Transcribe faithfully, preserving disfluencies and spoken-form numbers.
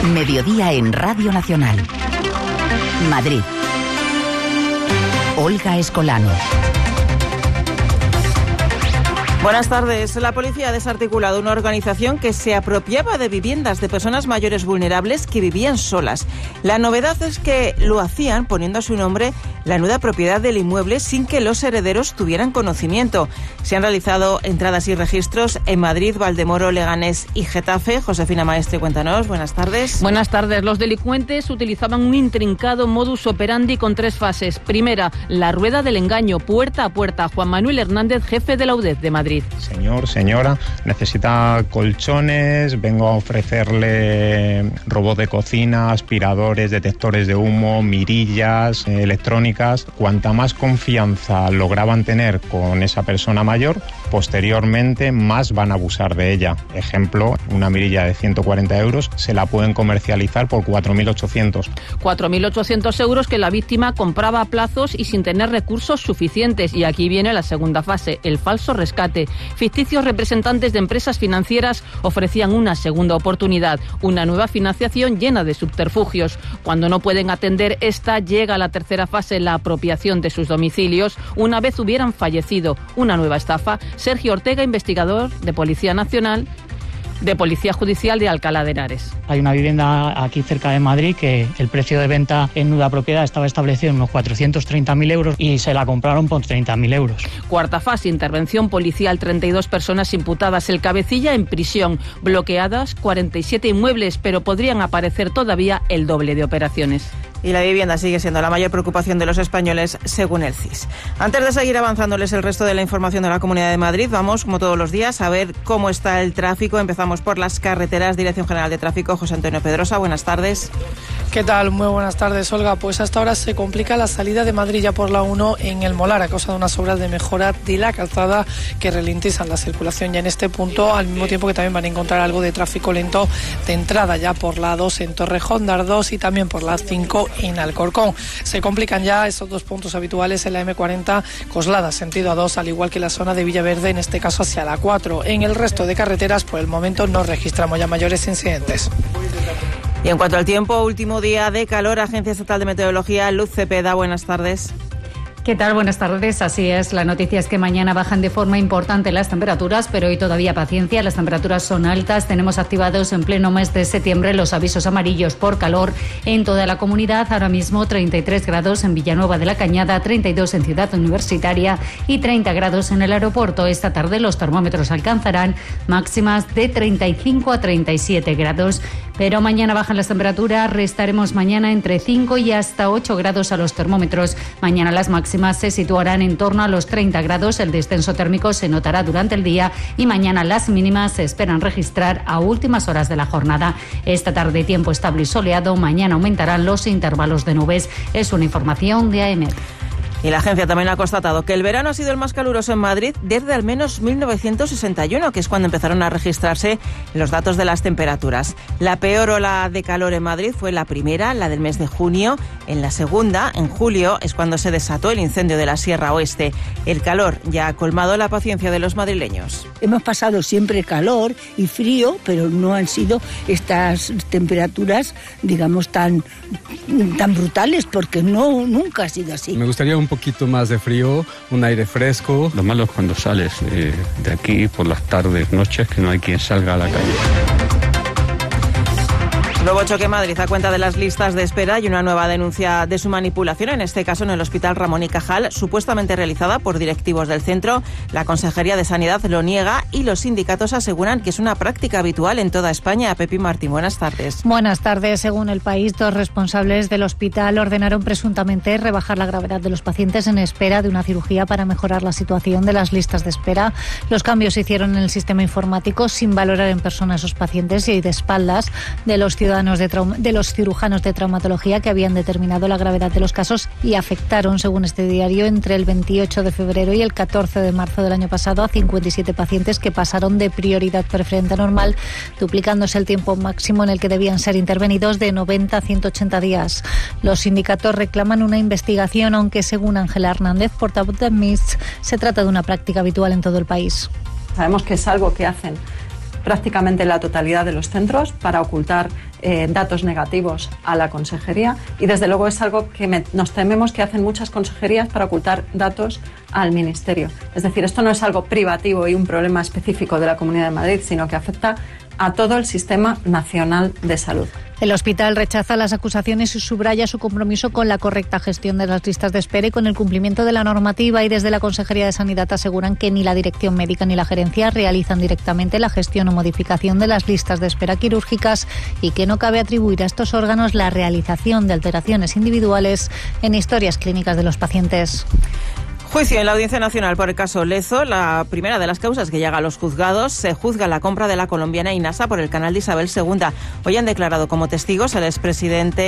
Mediodía en Radio Nacional. Madrid. Olga Escolano. Buenas tardes. La policía ha desarticulado una organización que se apropiaba de viviendas de personas mayores vulnerables que vivían solas. La novedad es que lo hacían poniendo a su nombre la nuda propiedad del inmueble sin que los herederos tuvieran conocimiento. Se han realizado entradas y registros en Madrid, Valdemoro, Leganés y Getafe. Josefina Maestre, cuéntanos. Buenas tardes. Buenas tardes. Los delincuentes utilizaban un intrincado modus operandi con tres fases. Primera, la rueda del engaño, puerta a puerta. Juan Manuel Hernández, jefe de la U D E F de Madrid. Señor, señora, necesita colchones, vengo a ofrecerle robots de cocina, aspiradores, detectores de humo, mirillas eh, electrónicas. Cuanta más confianza lograban tener con esa persona mayor, posteriormente más van a abusar de ella. Ejemplo, una mirilla de ciento cuarenta euros se la pueden comercializar por cuatro mil ochocientos. cuatro mil ochocientos euros que la víctima compraba a plazos y sin tener recursos suficientes. Y aquí viene la segunda fase, el falso rescate. Ficticios representantes de empresas financieras ofrecían una segunda oportunidad, una nueva financiación llena de subterfugios. Cuando no pueden atender esta, llega la tercera fase, la apropiación de sus domicilios, una vez hubieran fallecido. Una nueva estafa. Sergio Ortega, investigador de Policía Nacional, de Policía Judicial de Alcalá de Henares. Hay una vivienda aquí cerca de Madrid que el precio de venta en nuda propiedad estaba establecido en unos cuatrocientos treinta mil euros y se la compraron por treinta mil euros. Cuarta fase, intervención policial, treinta y dos personas imputadas, el cabecilla en prisión, bloqueadas cuarenta y siete inmuebles, pero podrían aparecer todavía el doble de operaciones. Y la vivienda sigue siendo la mayor preocupación de los españoles, según el C I S. Antes de seguir avanzándoles el resto de la información de la Comunidad de Madrid, vamos, como todos los días, a ver cómo está el tráfico. Empezamos por las carreteras. Dirección General de Tráfico, José Antonio Pedrosa, buenas tardes. ¿Qué tal? Muy buenas tardes, Olga. Pues hasta ahora se complica la salida de Madrid ya por la uno en el Molar, a causa de unas obras de mejora de la calzada que ralentizan la circulación ya en este punto, al mismo tiempo que también van a encontrar algo de tráfico lento de entrada ya por la dos en Torrejón de Ardoz y también por la cinco en Alcorcón. Se complican ya estos dos puntos habituales en la eme cuarenta Coslada, sentido A dos, al igual que la zona de Villaverde, en este caso hacia la cuatro. En el resto de carreteras, por el momento, no registramos ya mayores incidentes. Y en cuanto al tiempo, último día de calor, Agencia Estatal de Meteorología, Luz Cepeda, buenas tardes. ¿Qué tal? Buenas tardes. Así es, la noticia es que mañana bajan de forma importante las temperaturas, pero hoy todavía paciencia, las temperaturas son altas. Tenemos activados en pleno mes de septiembre los avisos amarillos por calor en toda la comunidad. Ahora mismo treinta y tres grados en Villanueva de la Cañada, treinta y dos en Ciudad Universitaria y treinta grados en el aeropuerto. Esta tarde los termómetros alcanzarán máximas de treinta y cinco a treinta y siete grados. Pero mañana bajan las temperaturas, restaremos mañana entre cinco y hasta ocho grados a los termómetros. Mañana las máximas se situarán en torno a los treinta grados, el descenso térmico se notará durante el día y mañana las mínimas se esperan registrar a últimas horas de la jornada. Esta tarde tiempo estable y soleado, mañana aumentarán los intervalos de nubes. Es una información de A E M E D. Y la agencia también ha constatado que el verano ha sido el más caluroso en Madrid desde al menos mil novecientos sesenta y uno, que es cuando empezaron a registrarse los datos de las temperaturas. La peor ola de calor en Madrid fue la primera, la del mes de junio. En la segunda, en julio, es cuando se desató el incendio de la Sierra Oeste. El calor ya ha colmado la paciencia de los madrileños. Hemos pasado siempre calor y frío, pero no han sido estas temperaturas, digamos, tan, tan brutales, porque no, nunca ha sido así. Me gustaría un poquito más de frío, un aire fresco. Lo malo es cuando sales eh, de aquí por las tardes, noches, que no hay quien salga a la calle. Nuevo choque en Madrid a cuenta de las listas de espera y una nueva denuncia de su manipulación, en este caso en el Hospital Ramón y Cajal, supuestamente realizada por directivos del centro. La Consejería de Sanidad lo niega y los sindicatos aseguran que es una práctica habitual en toda España. Pepi Martín, buenas tardes. Buenas tardes. Según El País, dos responsables del hospital ordenaron presuntamente rebajar la gravedad de los pacientes en espera de una cirugía para mejorar la situación de las listas de espera. Los cambios se hicieron en el sistema informático sin valorar en persona a esos pacientes y de espaldas de los ciudadanos De, trauma, de los cirujanos de traumatología que habían determinado la gravedad de los casos y afectaron, según este diario, entre el veintiocho de febrero y el catorce de marzo del año pasado a cincuenta y siete pacientes que pasaron de prioridad preferente a normal, duplicándose el tiempo máximo en el que debían ser intervenidos de noventa a ciento ochenta días. Los sindicatos reclaman una investigación, aunque según Ángela Hernández, portavoz de M I S, se trata de una práctica habitual en todo el país. Sabemos que es algo que hacen prácticamente la totalidad de los centros para ocultar eh, datos negativos a la consejería, y desde luego es algo que me, nos tememos que hacen muchas consejerías para ocultar datos al Ministerio. Es decir, esto no es algo privativo y un problema específico de la Comunidad de Madrid, sino que afecta a todo el sistema nacional de salud. El hospital rechaza las acusaciones y subraya su compromiso con la correcta gestión de las listas de espera y con el cumplimiento de la normativa, y desde la Consejería de Sanidad aseguran que ni la dirección médica ni la gerencia realizan directamente la gestión o modificación de las listas de espera quirúrgicas y que no cabe atribuir a estos órganos la realización de alteraciones individuales en historias clínicas de los pacientes. Juicio en la Audiencia Nacional por el caso Lezo, la primera de las causas que llega a los juzgados. Se juzga la compra de la colombiana Inasa por el canal de Isabel segunda. Hoy han declarado como testigos el expresidente